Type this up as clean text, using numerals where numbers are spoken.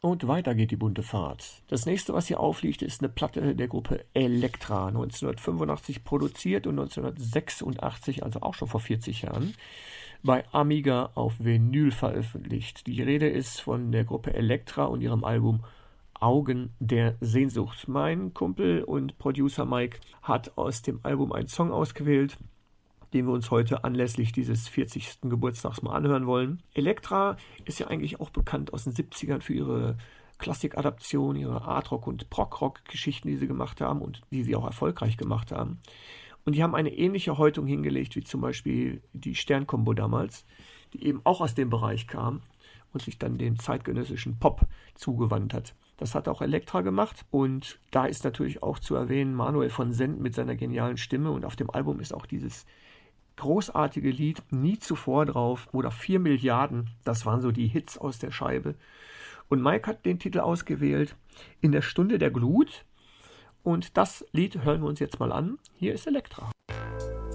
Und weiter geht die bunte Fahrt. Das nächste, was hier aufliegt, ist eine Platte der Gruppe Elektra, 1985 produziert und 1986, also auch schon vor 40 Jahren, bei Amiga auf Vinyl veröffentlicht. Die Rede ist von der Gruppe Elektra und ihrem Album Augen der Sehnsucht. Mein Kumpel und Producer Mike hat aus dem Album einen Song ausgewählt, den wir uns heute anlässlich dieses 40. Geburtstags mal anhören wollen. Elektra ist ja eigentlich auch bekannt aus den 70ern für ihre Klassikadaption, ihre Art-Rock- und Prog-Rock-Geschichten, die sie gemacht haben und die sie auch erfolgreich gemacht haben. Und die haben eine ähnliche Häutung hingelegt wie zum Beispiel die Sternkombo damals, die eben auch aus dem Bereich kam und sich dann dem zeitgenössischen Pop zugewandt hat. Das hat auch Elektra gemacht und da ist natürlich auch zu erwähnen Manuel von Send mit seiner genialen Stimme und auf dem Album ist auch dieses großartige Lied Nie zuvor drauf oder 4 Milliarden, das waren so die Hits aus der Scheibe. Und Mike hat den Titel ausgewählt, In der Stunde der Glut. Und das Lied hören wir uns jetzt mal an. Hier ist Elektra.